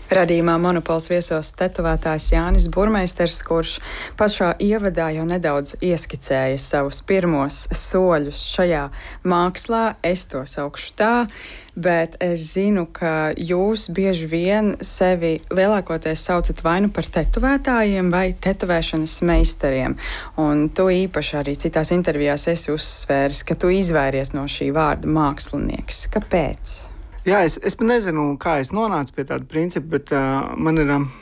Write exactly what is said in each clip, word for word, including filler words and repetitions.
Radījumā Monopols viesos tetovētājs Jānis Burmeisters, kurš pašā ievadā jau nedaudz ieskicēja savus pirmos soļus šajā mākslā. Es to saukšu tā, bet es zinu, ka jūs bieži vien sevi lielākoties saucat vai nu par tetovētājiem vai tetovēšanas meistariem. Un tu īpaši arī citās intervijās esi uzsvēris, ka tu izvairies no šī vārda mākslinieks. Kāpēc? Jā, es, es nezinu, kā es nonācu pie tāda principa, bet uh, man ir uh,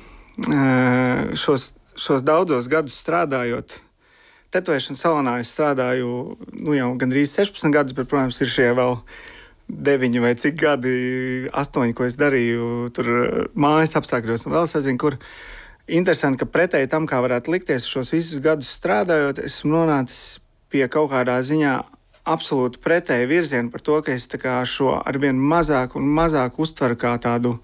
šos, šos daudzos gadus strādājot. Tetovēšanas salonā es strādāju nu, jau gandrīz sešpadsmit gadus, bet, protams, ir šie vēl deviņi vai cik gadi, astoņi, ko es darīju tur mājas apstākļos un vēl sazinu, kur. Interesanti, ka pretēji tam, kā varētu likties, šos visus gadus strādājot, esmu nonācis pie kaut kādā ziņā absolūti pretēju virzienu par to, ka es šo arvien mazāk un mazāk uztveru kā tādu.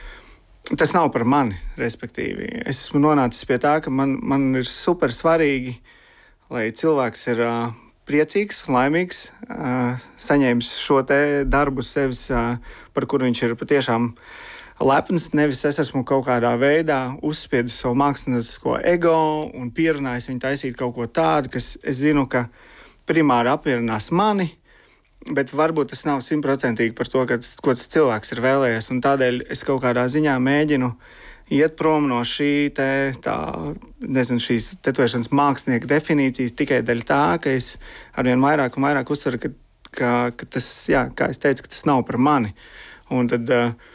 Tas nav par mani, respektīvi. Es esmu nonācis pie tā, ka man, man ir super svarīgi, lai cilvēks ir uh, priecīgs, laimīgs, uh, saņēmis šo te darbu sevis, uh, par kuru viņš ir patiešām lepns. Nevis es esmu kaut kādā veidā uzspiedis savu māksliniecisko ego un pierunājis viņu taisīt kaut ko tādu, kas es zinu, ka primāri apmierinās mani, bet varbūt tas nav simtprocentīgi par to, ka, ko tas cilvēks ir vēlējies. Un tādēļ es kaut kādā ziņā mēģinu iet prom no šī te, tā, nezinu, šīs tetovēšanas mākslinieka definīcijas tikai dēļ tā, ka es arvien vairāk un vairāk uzsveru, ka, ka, ka tas, jā, kā es teicu, ka tas nav par mani. Un tad,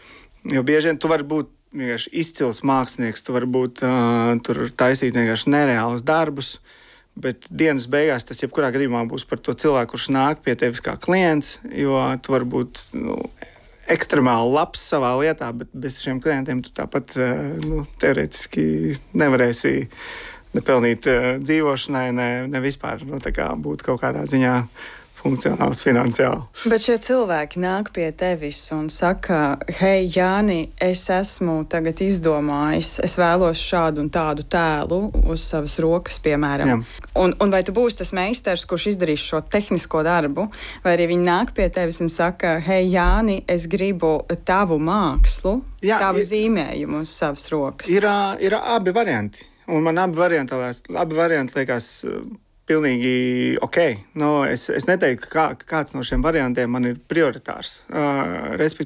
jo bieži vien tu vari būt vienkārši izcils mākslinieks, tu vari būt uh, tur taisīt vienkārši nereālus darbus, bet dienas beigās tas jebkurā gadījumā būs par to cilvēku, kurš nāk pie tevis kā klients, jo tu vari būt nu, ekstremāli labs savā lietā, bet bez šiem klientiem tu tāpat nu, teorētiski nevarēsi ne pelnīt uh, dzīvošanai, ne, ne vispār nu, tā kā būt kaut kādā ziņā funkcionāls finansiāli. Bet šie cilvēki nāk pie tevis un saka, hei, Jāni, es esmu tagad izdomājis, es vēlos šādu un tādu tēlu uz savas rokas, piemēram. Un, un vai tu būsi tas meistars, kurš izdarīs šo tehnisko darbu, vai arī viņi nāk pie tevis un saka, hei, Jāni, es gribu tavu mākslu, Jā, tavu ir, zīmējumu uz savas rokas? Ir, ir abi varianti. Un man abi varianti, abi varianti liekas pilnīgi ok. Nu, es, es neteiktu, ka kā, kāds no šiem variantiem man ir prioritārs. Uh,